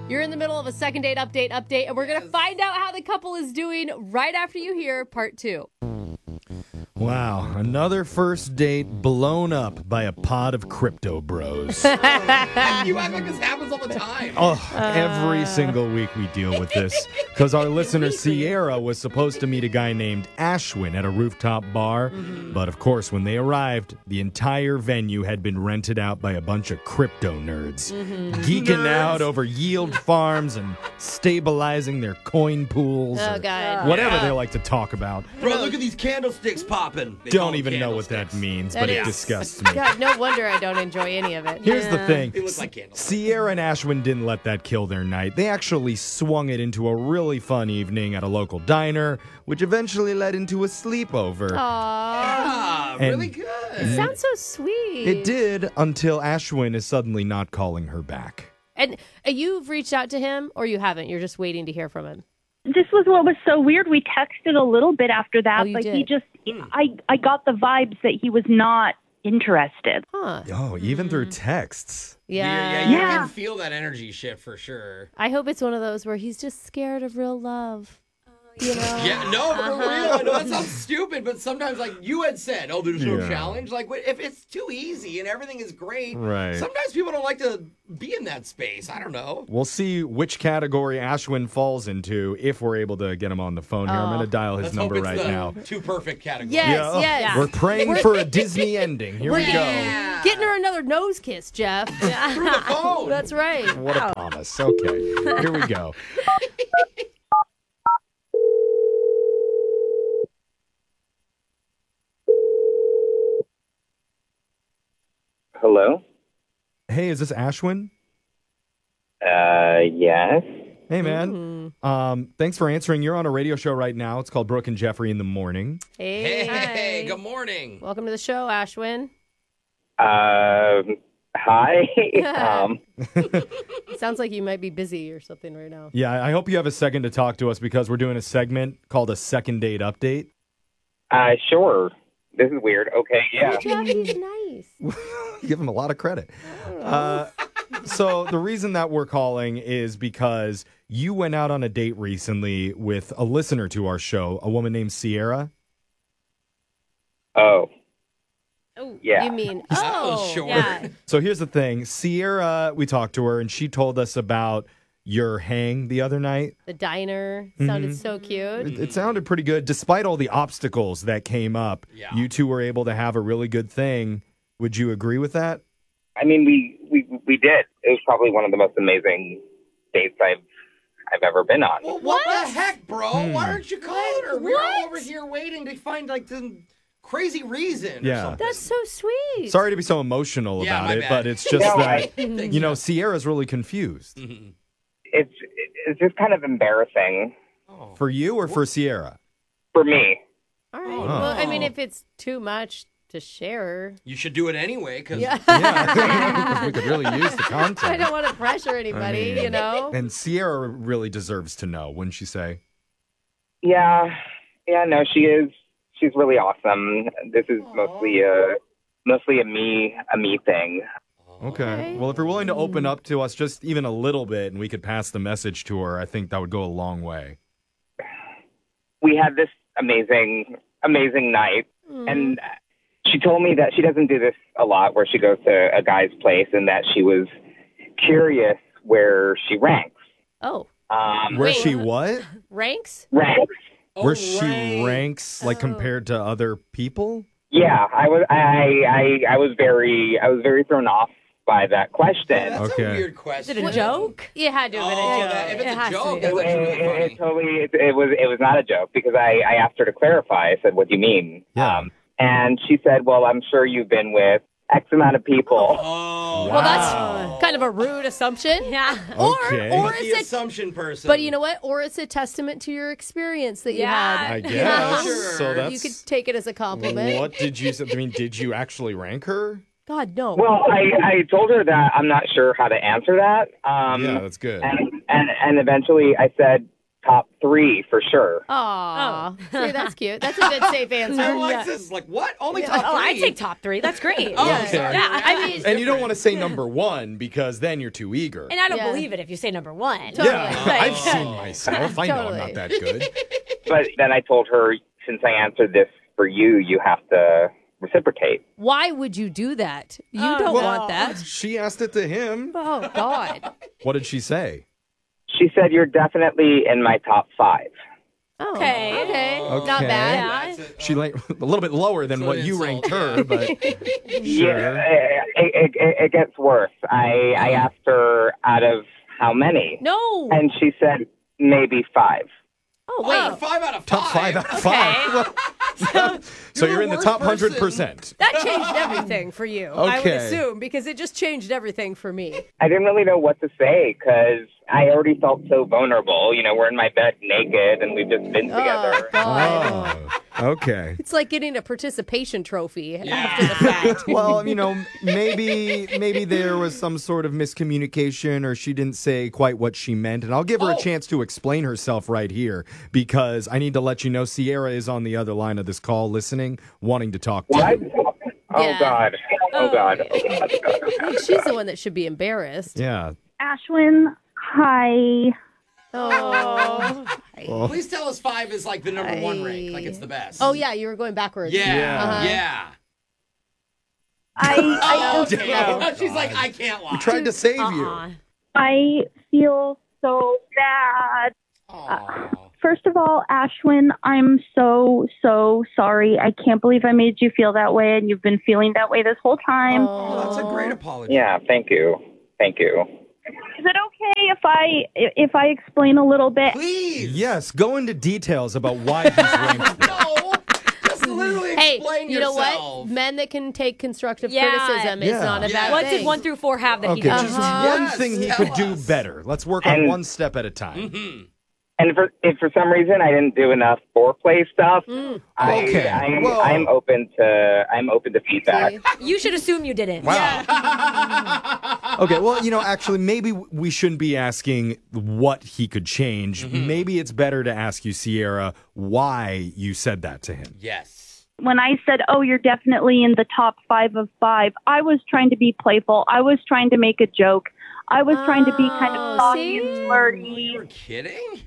You're in the middle of a second date update, and we're going to find out how the couple is doing right after you hear part 2. Wow, another first date blown up by a pod of crypto bros. You act like this happens all the time. Every single week we deal with this because our listener Sierra was supposed to meet a guy named Ashwin at a rooftop bar. But of course, when they arrived, the entire venue had been rented out by a bunch of crypto nerds, geeking out over yield farms and stabilizing their coin pools. Oh, God. Whatever they like to talk about. Bro, look at these candlesticks popping. They call Don't them even know what that candlesticks. means, That but it is- disgusts me. God, no wonder I don't enjoy any of it. Here's the thing. They look like candles. Sierra and Ashwin didn't let that kill their night. They actually swung it into a really fun evening at a local diner, which eventually led into a sleepover. Ah, And- really good. It sounds so sweet. It did until Ashwin is suddenly not calling her back. And you've reached out to him, or you haven't? You're just waiting to hear from him. This was what was so weird. We texted a little bit after that, Oh, you but did? he just, I got the vibes that he was not interested. Huh. Oh, even through texts. Yeah. You Yeah. can feel that energy shift for sure. I hope it's one of those where he's just scared of real love. You know? Yeah, no, for real. I know that sounds stupid, but sometimes, like you had said, there's no Yeah. challenge. Like, if it's too easy and everything is great, Right. sometimes people don't like to be in that space. I don't know. We'll see which category Ashwin falls into if we're able to get him on the phone here. I'm going to dial his Let's number hope it's right the now. too perfect category. Yes, yes. We're praying for a Disney ending. Here we go. Yeah. Getting her another nose kiss, Jeff. Through the phone. That's right. What a promise. Okay, here we go. Hello? Hey, is this Ashwin? Yes. Hey, man. Thanks for answering. You're on a radio show right now. It's called Brooke and Jeffrey in the Morning. Hey, Hey, hi. good morning. Welcome to the show, Ashwin. Hi. Sounds like you might be busy or something right now. Yeah, I hope you have a second to talk to us because we're doing a segment called a second date update. Sure. This is weird. Okay, yeah. Jeff, he's nice. Give him a lot of credit. So the reason that we're calling is because you went out on a date recently with a listener to our show, a woman named Sierra. Oh, Oh, Yeah. you mean, That was short. yeah. So here's the thing. Sierra, we talked to her and she told us about your hang the other night. The diner sounded so cute. It sounded pretty good. Despite all the obstacles that came up, Yeah. you two were able to have a really good thing. Would you agree with that? I mean, we did. It was probably one of the most amazing dates I've ever been on. Well, what the heck, bro? Why aren't you calling her? We're all over here waiting to find like some crazy reason. Yeah. Or something. That's so sweet. Sorry to be so emotional Yeah, about my it, bad. but it's just No, that, Thanks, you know, Jeff. Sierra's really confused. It's just kind of embarrassing Oh. For you or for Sierra? for me. All right. Oh. Well, I mean, if it's too much to share. You should do it anyway, because Yeah. Yeah, we could really use the content. I don't want to pressure anybody, mean- you know? And Sierra really deserves to know, wouldn't she say? Yeah, no, she is. She's really awesome. This is mostly a me thing. Okay. Well, if you're willing to open up to us just even a little bit and we could pass the message to her, I think that would go a long way. We had this amazing night, and she told me that she doesn't do this a lot, where she goes to a guy's place, and that she was curious where she ranks. Oh, Where Wait. she what? ranks? Ranks. Where she ranks, like, Oh. compared to other people? Yeah, I was very thrown off by that question. that's Okay. a weird Is question. it a joke? It had to have been Oh, a joke. that- if it's It a has to joke, be. that's actually really funny. It was not a joke, because I asked her to clarify. I said, "What do you mean?" Yeah. And she said, "Well, I'm sure you've been with X amount of people." Oh, Well, that's kind of a rude assumption. Yeah. Okay. Or the is it? assumption person. But you know what? Or it's a testament to your experience that you had. I guess. Sure. So that's... You could take it as a compliment. What did you say? I mean, did you actually rank her? God, no. Well, I told her that I'm not sure how to answer that. Yeah, that's good. And eventually I said, top 3 for sure. Aw. See, that's cute. That's a good safe answer. Alexis is like, what? Only top 3? Oh, I'd take top 3. That's great. Oh, Okay. sorry. Yeah, I mean, And you don't want to say number 1 because then you're too eager. and I don't Yeah. believe it if you say number 1. Totally. Yeah, Right. I've seen myself. I know I'm Totally. not that good. But then I told her, since I answered this for you, you have to reciprocate. Why would you do that? You Oh, don't no. want that. She asked it to him. Oh, God. What did she say? She said, you're definitely in my top 5. Oh, Okay. okay. Okay. Not bad. Yeah. That's it. She a little bit lower than So what you insult, ranked her, but Yeah, it gets worse. I asked her out of how many, No. and she said maybe 5. Oh, Wow, wait. 5 out of 5. top 5 out of 5. So You're you're in the the top worst 100%. That changed everything for you, I would Okay. assume, because it just changed everything for me. I didn't really know what to say because I already felt so vulnerable. You know, we're in my bed naked, and we've just been Oh, together. God. Oh, okay. It's like getting a participation trophy Yeah. after the fact. Well, maybe there was some sort of miscommunication or she didn't say quite what she meant. And I'll give her a chance to explain herself right here because I need to let you know Sierra is on the other line of this call listening, wanting to talk to What? you. Oh, Yeah. God. Oh, God. I think she's the one that should be embarrassed. Yeah. Ashwin, hi. Oh. Please tell us 5 is like the number 1 rank. Like it's the best. Oh, yeah, you were going backwards. Yeah. Yeah. Yeah. I Okay. No. She's like, I can't lie. Tried to save you. I feel so bad. Aw. First of all, Ashwin, I'm so sorry. I can't believe I made you feel that way, and you've been feeling that way this whole time. Oh, that's a great apology. Yeah, thank you. Thank you. Is it okay if I explain a little bit? Please. Yes, go into details about why he's ranked. No. Just literally Hey, explain you know yourself. what? Men that can take constructive Yeah. criticism is Yeah. not a Yeah. bad What thing. did 1 through 4 have that he Okay, doesn't? just Uh-huh. one thing he Yes, could tell do us. better. Let's work on And- one step at a time. Mhm. And if for some reason I didn't do enough foreplay stuff, Okay. Whoa. I'm open to feedback. You should assume you didn't. Wow. Okay, well, actually, maybe we shouldn't be asking what he could change. Maybe it's better to ask you, Sierra, why you said that to him. Yes. When I said, "Oh, you're definitely in the top 5 of 5," I was trying to be playful. I was trying to make a joke. I was trying to be kind of saucy and You flirty. were kidding?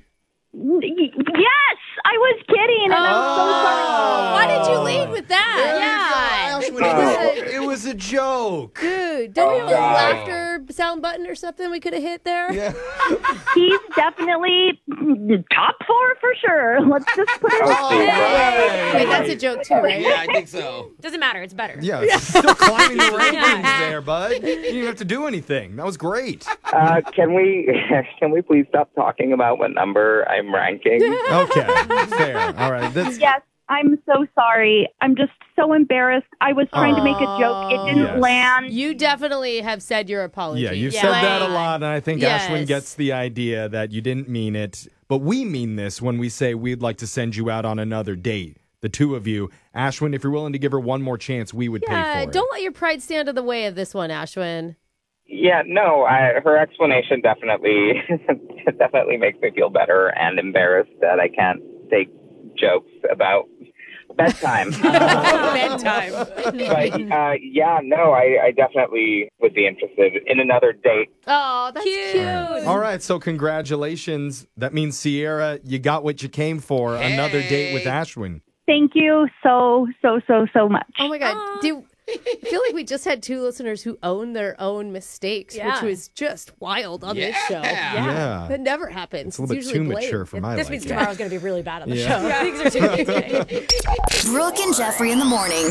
Yes, I was kidding, and I'm so sorry. Why did you lead with that? It was a joke. Dude, don't we have a God. laughter sound button or something we could have hit there? Yeah. He's definitely top 4 for sure. Let's just put it Oh, Wait, right. that's a joke too, right? Yeah, I think so. Doesn't matter. It's better. Yeah, it's still climbing the rankings there, bud. You didn't even have to do anything. That was great. Can we please stop talking about what number I'm ranking? Okay, fair. All right. Yes, I'm so sorry. I'm just so embarrassed. I was trying to make a joke. It didn't Yes. land. You definitely have said your apology. Yeah, you've Yeah. said that a Right. lot, and I think Yes. Ashwin gets the idea that you didn't mean it. But we mean this when we say we'd like to send you out on another date. The two of you. Ashwin, if you're willing to give her one more chance, we would pay Yeah, for it. don't let your pride stand in the way of this one, Ashwin. Yeah, no, her explanation definitely makes me feel better and embarrassed that I can't take jokes about bedtime. Bedtime. But yeah, no, I definitely would be interested in another date. Oh, that's cute. All right, so congratulations. That means, Sierra, you got what you came for. Another date with Ashwin. Thank you so much. Oh my God. I feel like we just had 2 listeners who own their own mistakes, Yeah. which was just wild on this show. Yeah. That never happens. It's a little bit usually too blamed. mature for my This means liking. tomorrow's going to be really bad on the Yeah. show. Things are too big today. Brooke and Jeffrey in the morning.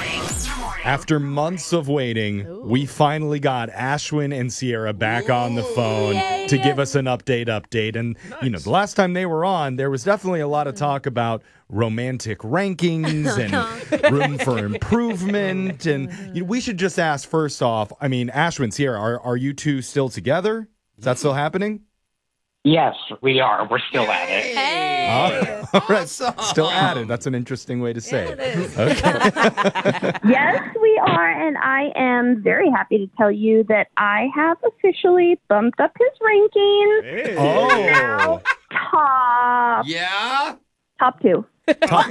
After months of waiting, we finally got Ashwin and Sierra back on the phone to give us an update. And, the last time they were on, there was definitely a lot of talk about romantic rankings and room for improvement. And we should just ask first off, Ashwin, Sierra, are you two still together? Is that still happening? Yes, we are. We're still at it. All right, still at it. That's an interesting way to say it. Yes, we are, and I am very happy to tell you that I have officially bumped up his ranking. Oh, top Yeah? top 2. Top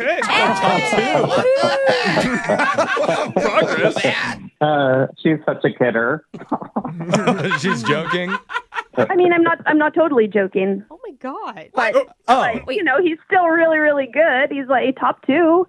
Progress. She's such a kidder. She's joking. I mean, I'm not totally joking, Oh my God. but Oh. like, he's still really, really good. He's like top 2.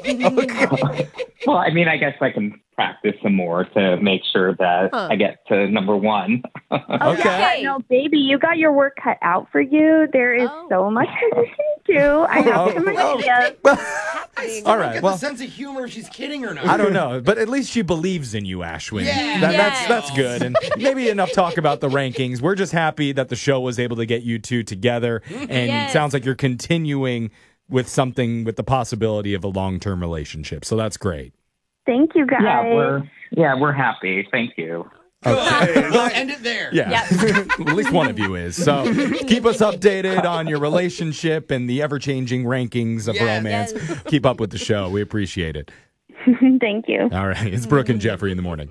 Well, I mean, I guess I can practice some more to make sure that I get to number 1. Okay. No, baby, you got your work cut out for you. There is so much that you can do. I have some ideas. All right. Get Well, the sense of humor if she's kidding or not. I don't know, but at least she believes in you, Ashwin. Yeah. That's good. And maybe enough talk about the rankings. We're just happy that the show was able to get you two together, and it sounds like you're continuing with something with the possibility of a long-term relationship. So that's great. Thank you, guys. We're happy. Thank you. Okay. We'll end it there. Yeah. At least one of you is. So keep us updated on your relationship and the ever-changing rankings of romance. Keep up with the show. We appreciate it. Thank you. All right. It's Brooke and Jeffrey in the morning.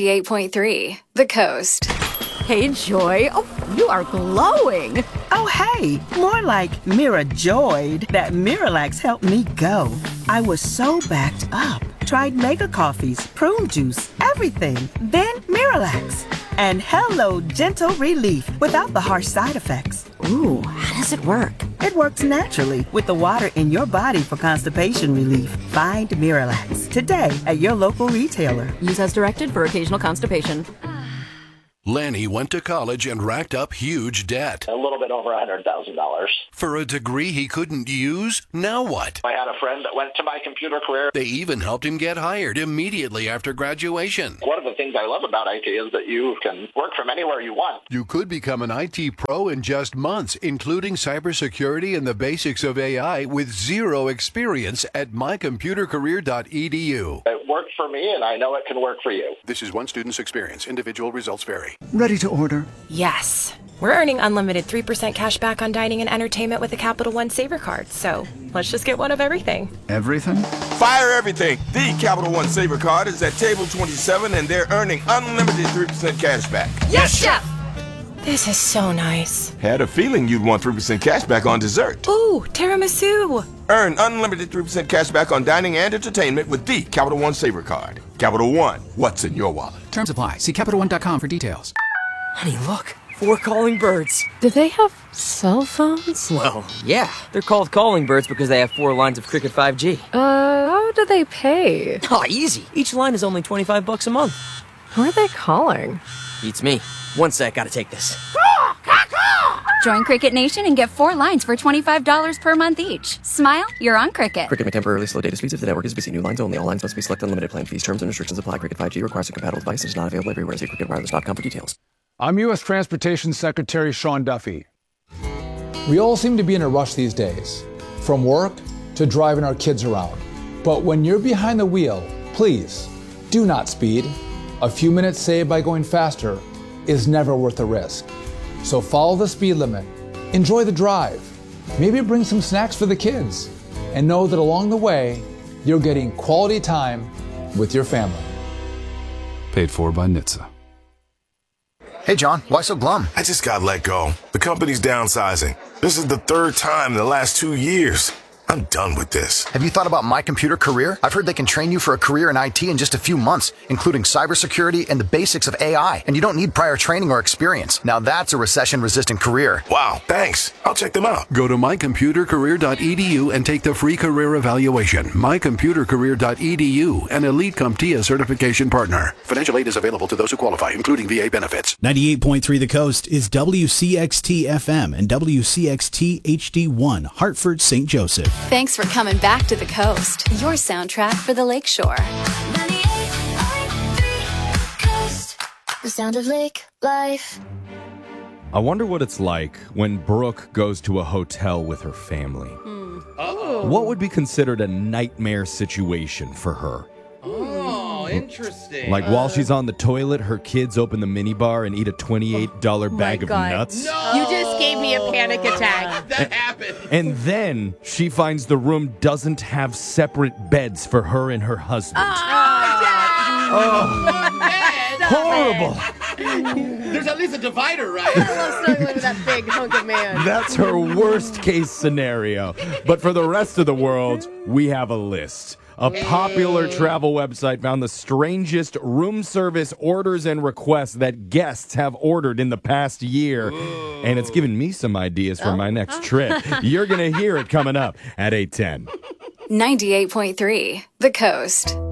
98.3 The Coast. Hey, Joy. Oh, you are glowing. Oh, hey, more like Mira joyed that Miralax helped me go. I was so backed up. Tried mega coffees, prune juice, everything. Then Miralax. And hello, gentle relief without the harsh side effects. Ooh, how does it work? It works naturally with the water in your body for constipation relief. Find Miralax today at your local retailer. Use as directed for occasional constipation. Lanny went to college and racked up huge debt. A little bit over $100,000. For a degree he couldn't use? Now what? I had a friend that went to My Computer Career. They even helped him get hired immediately after graduation. One of the things I love about IT is that you can work from anywhere you want. You could become an IT pro in just months, including cybersecurity and the basics of AI with zero experience at mycomputercareer.edu. It worked for me, and I know it can work for you. This is one student's experience. Individual results vary. Ready to order? Yes. We're earning unlimited 3% cash back on dining and entertainment with a Capital One Saver card, so let's just get one of everything. Everything? Fire everything. The Capital One Saver card is at table 27, and they're earning unlimited 3% cash back. Yes, Chef! This is so nice. Had a feeling you'd want 3% cash back on dessert. Ooh, tiramisu! Earn unlimited 3% cash back on dining and entertainment with the Capital One Saver card. Capital One, what's in your wallet? Terms apply. See CapitalOne.com for details. Honey, look. 4 calling birds. Do they have cell phones? Well, yeah. They're called calling birds because they have 4 lines of Cricket 5G. How do they pay? Oh, easy. Each line is only $25 a month. Who are they calling? Beats me. One sec, gotta take this. Join Cricket Nation and get 4 lines for $25 per month each. Smile, you're on Cricket. Cricket may temporarily slow data speeds if the network is busy. New lines only. All lines must be selected. Unlimited plan fees. Terms and restrictions apply. Cricket 5G requires a compatible device and is not available everywhere. See cricketwireless.com for details. I'm U.S. Transportation Secretary Sean Duffy. We all seem to be in a rush these days, from work to driving our kids around. But when you're behind the wheel, please do not speed. A few minutes saved by going faster is never worth the risk. So follow the speed limit, enjoy the drive, maybe bring some snacks for the kids, and know that along the way, you're getting quality time with your family. Paid for by NHTSA. Hey, John, why so glum? I just got let go. The company's downsizing. This is the 3rd time in the last 2 years. I'm done with this. Have you thought about My Computer Career? I've heard they can train you for a career in IT in just a few months, including cybersecurity and the basics of AI. And you don't need prior training or experience. Now that's a recession-resistant career. Wow, thanks. I'll check them out. Go to mycomputercareer.edu and take the free career evaluation. Mycomputercareer.edu, an Elite CompTIA certification partner. Financial aid is available to those who qualify, including VA benefits. 98.3 The Coast is WCXT-FM and WCXT-HD1, Hartford, St. Joseph. Thanks for coming back to the coast. Your soundtrack for the lakeshore. 98.3 Coast. The sound of lake life. I wonder what it's like when Brooke goes to a hotel with her family. What would be considered a nightmare situation for her? Oh, interesting. Like while she's on the toilet, her kids open the minibar and eat a $28 bag of nuts. No! You just gave me a panic attack. That happened. And then she finds the room doesn't have separate beds for her and her husband. Oh, horrible. There's at least a divider, right? I love struggling with that big hunk of man. That's her worst case scenario. But for the rest of the world, we have a list. A popular travel website found the strangest room service orders and requests that guests have ordered in the past year. And it's given me some ideas for my next trip. You're going to hear it coming up at 8:10. 98.3 The Coast.